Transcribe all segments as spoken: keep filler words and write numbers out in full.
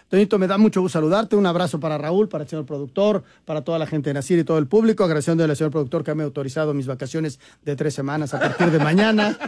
Toñito, me da mucho gusto saludarte. Un abrazo para Raúl, para el señor productor, para toda la gente de Nacir y todo el público. Agradeciendo al señor productor que me ha autorizado mis vacaciones de tres semanas a partir de mañana.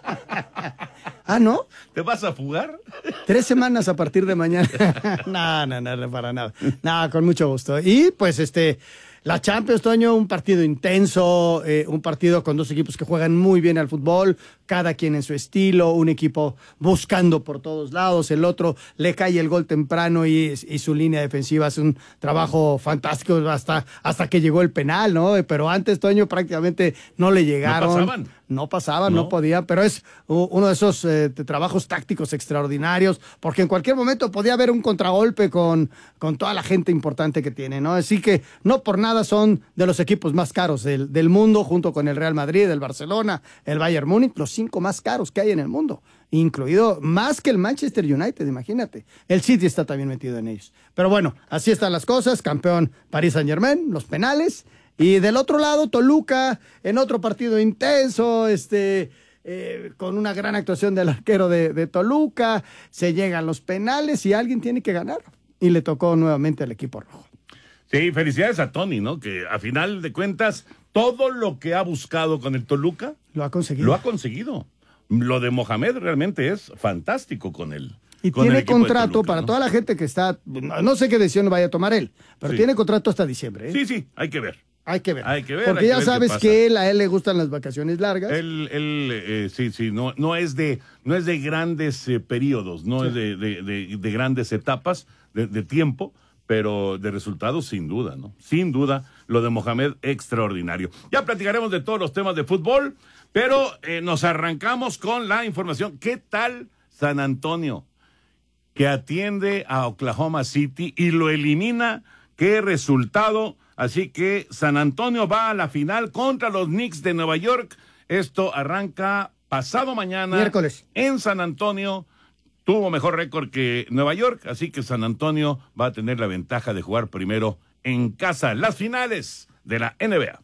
Ah, ¿no? ¿Te vas a fugar? Tres semanas a partir de mañana. No, no, no, no, para nada. No, con mucho gusto. Y pues este... La Champions, Toño, un partido intenso, eh, un partido con dos equipos que juegan muy bien al fútbol, cada quien en su estilo, un equipo buscando por todos lados, el otro le cae el gol temprano y, y su línea defensiva hace un trabajo fantástico hasta, hasta que llegó el penal, ¿no? Pero antes, Toño, prácticamente no le llegaron. No pasaban. No pasaban, no, no podían, pero es uno de esos eh, de trabajos tácticos extraordinarios, porque en cualquier momento podía haber un contragolpe con, con toda la gente importante que tiene, ¿no? Así que no por nada son de los equipos más caros del, del mundo, junto con el Real Madrid, el Barcelona, el Bayern Múnich, los cinco más caros que hay en el mundo, incluido más que el Manchester United, imagínate. El City está también metido en ellos. Pero bueno, así están las cosas, campeón Paris Saint-Germain, los penales. Y del otro lado, Toluca, en otro partido intenso, este, eh, con una gran actuación del arquero de, de Toluca, se llegan los penales y alguien tiene que ganar. Y le tocó nuevamente al equipo rojo. Sí, felicidades a Tony, ¿no? Que a final de cuentas, todo lo que ha buscado con el Toluca... Lo ha conseguido. Lo ha conseguido. Lo de Mohamed realmente es fantástico con él. Y tiene contrato Toluca, para ¿no? toda la gente que está... No sé qué decisión vaya a tomar él, pero sí. tiene contrato hasta diciembre. ¿eh? Sí, sí, hay que ver. Hay que ver. Hay que ver. Porque hay ya que ver sabes que él, a él le gustan las vacaciones largas. Él, él eh, sí, sí, no, no es de, no es de grandes eh, periodos, no sí. es de, de, de, de grandes etapas de, de tiempo, pero de resultados sin duda, ¿no? Sin duda, lo de Mohamed extraordinario. Ya platicaremos de todos los temas de fútbol, pero eh, nos arrancamos con la información. ¿Qué tal San Antonio, que atiende a Oklahoma City y lo elimina? ¿Qué resultado? Así que San Antonio va a la final contra los Knicks de Nueva York. Esto arranca pasado mañana. Miércoles. En San Antonio. Tuvo mejor récord que Nueva York, así que San Antonio va a tener la ventaja de jugar primero en casa. Las finales de la N B A.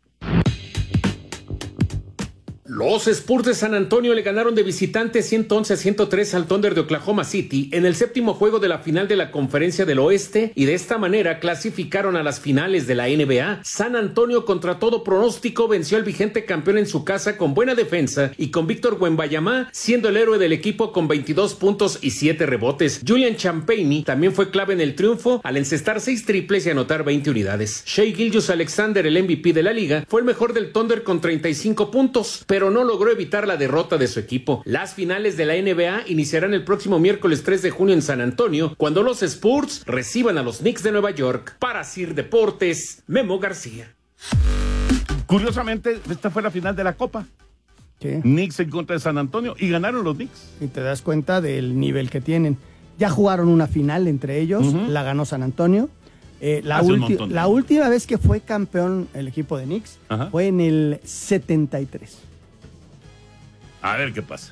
Los Spurs de San Antonio le ganaron de visitante ciento once a ciento tres al Thunder de Oklahoma City en el séptimo juego de la final de la Conferencia del Oeste y de esta manera clasificaron a las finales de la N B A. San Antonio, contra todo pronóstico, venció al vigente campeón en su casa con buena defensa y con Víctor Wembanyama siendo el héroe del equipo con veintidós puntos y siete rebotes. Julian Champagnie también fue clave en el triunfo al encestar seis triples y anotar veinte unidades. Shai Gilgeous-Alexander, el M V P de la liga, fue el mejor del Thunder con treinta y cinco puntos, pero no logró evitar la derrota de su equipo. Las finales de la N B A iniciarán el próximo miércoles tres de junio en San Antonio, cuando los Spurs reciban a los Knicks de Nueva York. Para Sir Deportes, Memo García. Curiosamente, esta fue la final de la Copa. Sí. Knicks en contra de San Antonio y ganaron los Knicks. Y te das cuenta del nivel que tienen. Ya jugaron una final entre ellos, uh-huh. la ganó San Antonio. Eh, la, ulti- la última vez que fue campeón el equipo de Knicks uh-huh. fue en el setenta y tres. A ver qué pasa.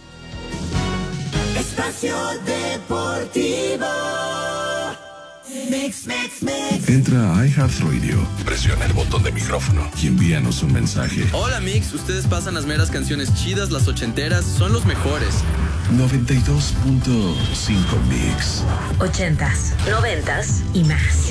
Espacio Deportivo. Mix, mix, mix. Entra a iHeartRadio, presiona el botón de micrófono y envíanos un mensaje. Hola Mix, ustedes pasan las meras canciones chidas, las ochenteras, son los mejores. noventa y dos punto cinco Mix. Ochentas, noventas y más.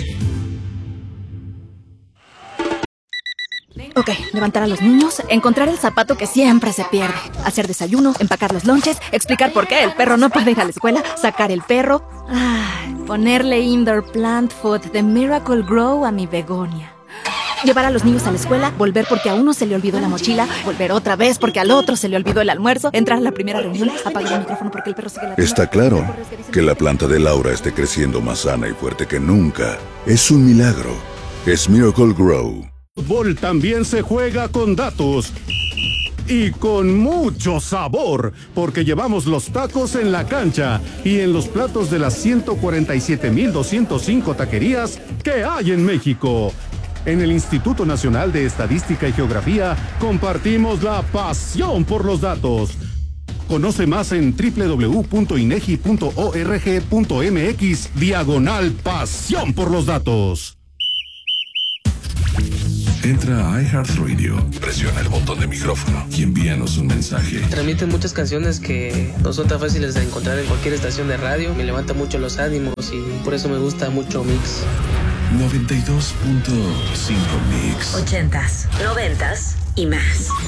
Ok, levantar a los niños, encontrar el zapato que siempre se pierde, hacer desayuno, empacar los lonches, explicar por qué el perro no puede ir a la escuela, sacar el perro, ay, ponerle indoor plant food de Miracle Grow a mi begonia. Llevar a los niños a la escuela, volver porque a uno se le olvidó la mochila, volver otra vez porque al otro se le olvidó el almuerzo, entrar a la primera reunión, apagar el micrófono porque el perro sigue la... Está claro que la planta de Laura esté creciendo más sana y fuerte que nunca. Es un milagro. Es Miracle Grow. Fútbol también se juega con datos y con mucho sabor, porque llevamos los tacos en la cancha y en los platos de las ciento cuarenta y siete mil doscientos cinco taquerías que hay en México. En el Instituto Nacional de Estadística y Geografía compartimos la pasión por los datos. Conoce más en doble u doble u doble u punto inegi punto org punto mx diagonal pasión por los datos. Entra a iHeartRadio, presiona el botón de micrófono y envíanos un mensaje. Transmiten muchas canciones que no son tan fáciles de encontrar en cualquier estación de radio. Me levanta mucho los ánimos y por eso me gusta mucho Mix. noventa y dos punto cinco Mix. Ochentas, noventas y más.